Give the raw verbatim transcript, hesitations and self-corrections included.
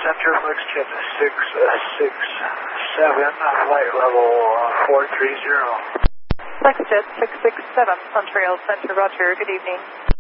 Center, FlexJet six six seven, flight level four three zero. FlexJet six six seven, Suntrail Center, Roger, good evening.